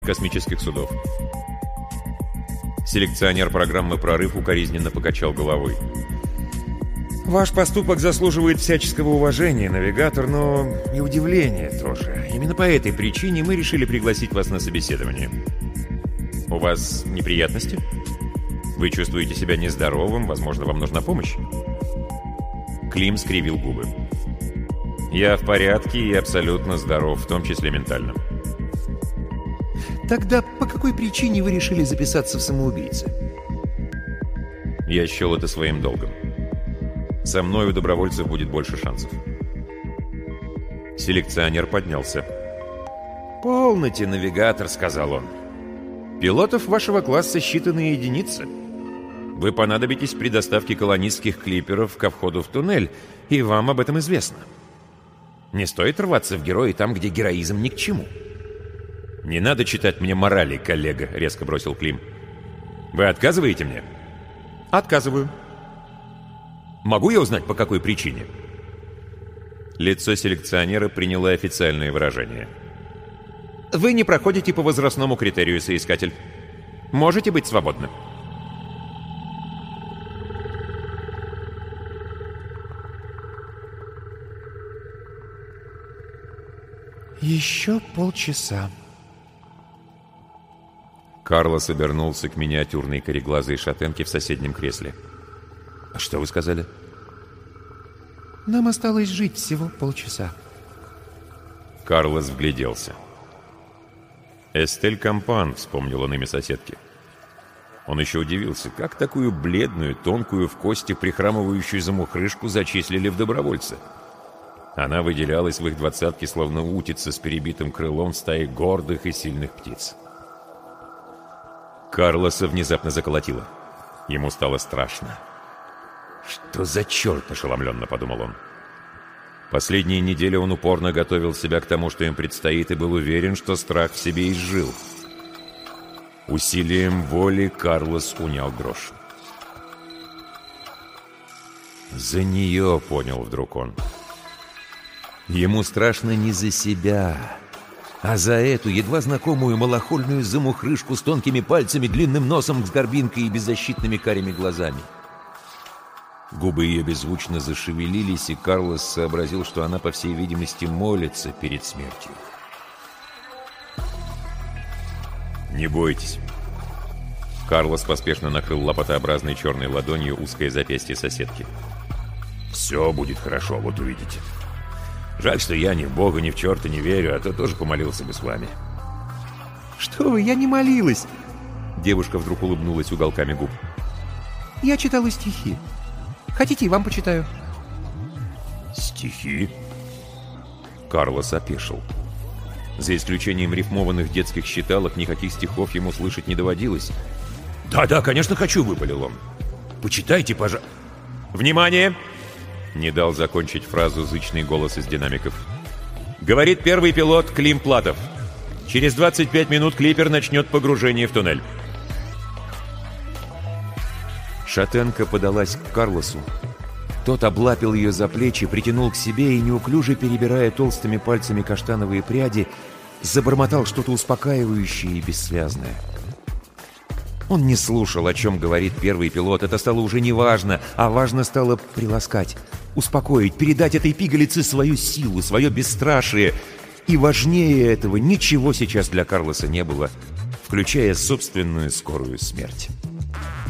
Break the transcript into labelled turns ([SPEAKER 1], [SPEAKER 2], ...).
[SPEAKER 1] космических судов. Селекционер программы «Прорыв» укоризненно покачал головой. «Ваш поступок заслуживает всяческого уважения, навигатор, но и удивления тоже. Именно по этой причине мы решили пригласить вас на собеседование. У вас неприятности? Вы чувствуете себя нездоровым, возможно, вам нужна помощь?» Клим скривил губы. «Я в порядке и абсолютно здоров, в том числе ментально».
[SPEAKER 2] «Тогда по какой причине вы решили записаться в самоубийцы?»
[SPEAKER 1] Я счел это своим долгом. Со мной у добровольцев будет больше шансов. Селекционер поднялся. «Полноте, навигатор», — сказал он. «Пилотов вашего класса считанные единицы. Вы понадобитесь при доставке колонистских клиперов ко входу в туннель, и вам об этом известно. Не стоит рваться в герои там, где героизм ни к чему». «Не надо читать мне морали, коллега», — резко бросил Клим. «Вы отказываете мне?» «Отказываю». «Могу я узнать, по какой причине?» Лицо селекционера приняло официальное выражение. «Вы не проходите по возрастному критерию, соискатель. Можете быть свободны».
[SPEAKER 2] «Еще полчаса».
[SPEAKER 1] Карлос обернулся к миниатюрной кореглазой шатенке в соседнем кресле. «А что вы сказали?»
[SPEAKER 2] «Нам осталось жить всего полчаса».
[SPEAKER 1] Карлос вгляделся. «Эстель Кампан», — вспомнил он имя соседки. Он еще удивился, как такую бледную, тонкую в кости, прихрамывающую замухрышку зачислили в добровольцы. Она выделялась в их двадцатке, словно утица с перебитым крылом в стае гордых и сильных птиц. Карлоса внезапно заколотило. Ему стало страшно. «Что за черт?» — ошеломленно подумал он. Последние недели он упорно готовил себя к тому, что им предстоит, и был уверен, что страх в себе изжил. Усилием воли Карлос унял дрожь. «За нее», — понял вдруг он. Ему страшно не за себя, а за эту едва знакомую малохольную замухрышку с тонкими пальцами, длинным носом, с горбинкой и беззащитными карими глазами. Губы ее беззвучно зашевелились, и Карлос сообразил, что она, по всей видимости, молится перед смертью. «Не бойтесь». Карлос поспешно накрыл лопатообразной черной ладонью узкое запястье соседки. «Все будет хорошо, вот увидите. Жаль, что я ни в Бога, ни в черта не верю, а то тоже помолился бы с вами».
[SPEAKER 2] «Что вы, я не молилась!»
[SPEAKER 1] Девушка вдруг улыбнулась уголками губ.
[SPEAKER 2] «Я читала стихи. Хотите, и вам почитаю?»
[SPEAKER 1] «Стихи?» Карлос опешил. За исключением рифмованных детских считалок, никаких стихов ему слышать не доводилось. «Да, конечно, хочу», — выпалил он. «Почитайте, пожалуйста». «Внимание!» — не дал закончить фразу зычный голос из динамиков. «Говорит первый пилот Клим Платов. Через 25 минут клипер начнет погружение в туннель». Шатенка подалась к Карлосу. Тот облапил ее за плечи, притянул к себе и, неуклюже перебирая толстыми пальцами каштановые пряди, забормотал что-то успокаивающее и бессвязное. Он не слушал, о чем говорит первый пилот. Это стало уже не важно, а важно стало приласкать, успокоить, передать этой пигалице свою силу, свое бесстрашие. И важнее этого ничего сейчас для Карлоса не было, включая собственную скорую смерть.